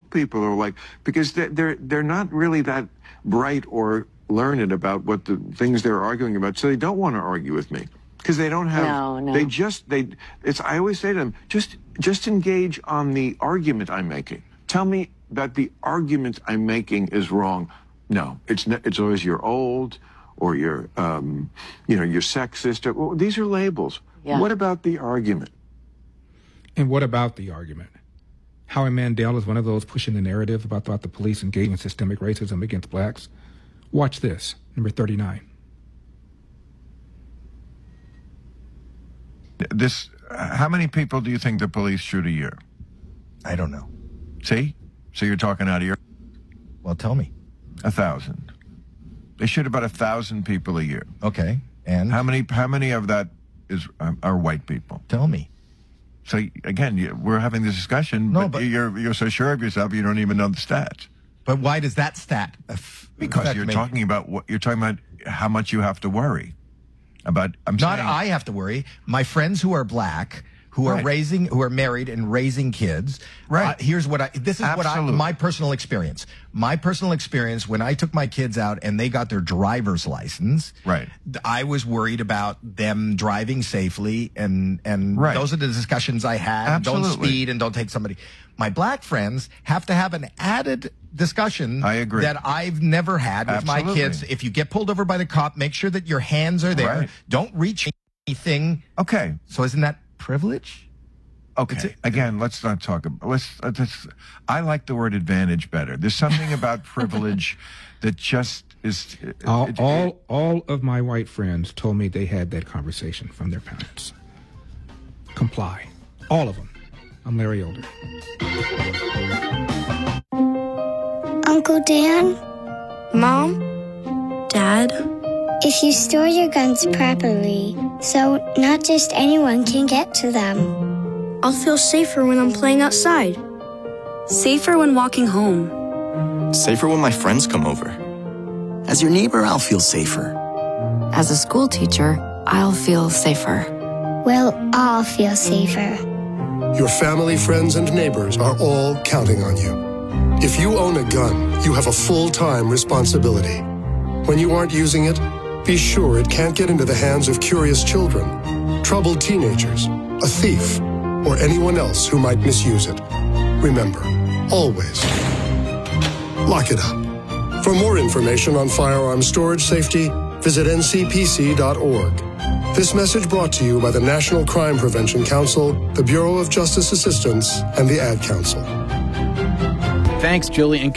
people are like, because they're not really that bright or learned about what the things they're arguing about, so they don't want to argue with me because they don't have. No. I always say to them, just engage on the argument I'm making. Tell me that the argument I'm making is wrong. No, it's always you're old or you're you're sexist. Well, these are labels. Yeah. What about the argument? And what about the argument? Howie Mandel is one of those pushing the narrative about the police engaging in systemic racism against blacks. Watch this, number 39. How many people do you think the police shoot a year? I don't know. See? So you're talking out of your... Well, tell me. 1,000. They shoot about 1,000 people a year. Okay, and? How many of that are white people? Tell me. So again, we're having this discussion, but you're so sure of yourself you don't even know the stats. But why does that stat? Because you're talking about how much you have to worry about. I have to worry. My friends who are black, who are married and raising kids. Right. My personal experience. My personal experience when I took my kids out and they got their driver's license. Right. I was worried about them driving safely and those are the discussions I had. Absolutely. Don't speed and don't take somebody. My black friends have to have an added discussion. I agree. That I've never had with my kids. If you get pulled over by the cop, make sure that your hands are there. Right. Don't reach anything. Okay. So isn't that privilege? Okay. Again, let's not talk about. I like the word advantage better. There's something about privilege that just is. All of my white friends told me they had that conversation from their parents. Comply. All of them. I'm Larry Elder. Uncle Dan? Mom? Dad? If you store your guns properly, so not just anyone can get to them, I'll feel safer when I'm playing outside. Safer when walking home. Safer when my friends come over. As your neighbor, I'll feel safer. As a school teacher, I'll feel safer. we'll all feel safer. Your family, friends, and neighbors are all counting on you. If you own a gun, you have a full-time responsibility. When you aren't using it, be sure it can't get into the hands of curious children, troubled teenagers, a thief, or anyone else who might misuse it. Remember, always, lock it up. For more information on firearm storage safety, visit ncpc.org. This message brought to you by the National Crime Prevention Council, the Bureau of Justice Assistance, and the Ad Council. Thanks, Julie. And